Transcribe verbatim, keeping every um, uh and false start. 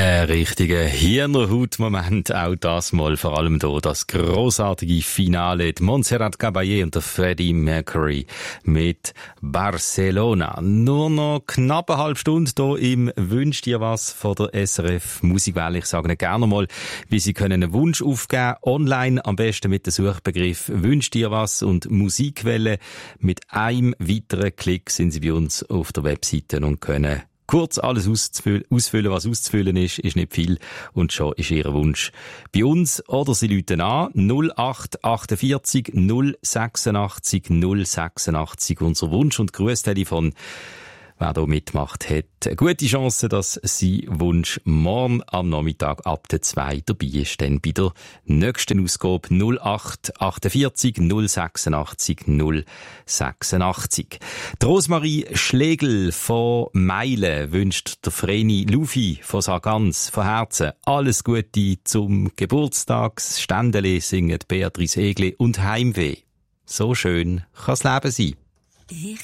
Ein richtiger Hirnerhaut-Moment, auch das mal, vor allem hier das grossartige Finale, die Montserrat Caballé und der Freddie Mercury mit Barcelona. Nur noch knapp eine halbe Stunde hier im «Wünsch dir was» von der S R F Musikwelle. Ich sage Ihnen gerne mal, wie Sie können einen Wunsch aufgeben, online, am besten mit dem Suchbegriff «Wünsch dir was» und «Musikwelle». Mit einem weiteren Klick sind Sie bei uns auf der Webseite und können kurz alles ausfüllen, was auszufüllen ist, ist nicht viel und schon ist Ihr Wunsch bei uns. Oder Sie rufen an null acht achtundvierzig null sechsundachtzig null sechsundachtzig, unser Wunsch- und Grußtelefon. Wer da mitmacht, hat eine gute Chance, dass sein Wunsch morgen am Nachmittag ab der zwei dabei ist. Dann bei der nächsten Ausgabe null acht achtundvierzig null sechsundachtzig null sechsundachtzig. Die Rosmarie Schlegel von Meilen wünscht der Vreni Lufi von Sargans von Herzen alles Gute zum Geburtstag. Ständeli singen Beatrice Egli und Heimweh. So schön kann's Leben sein. Ich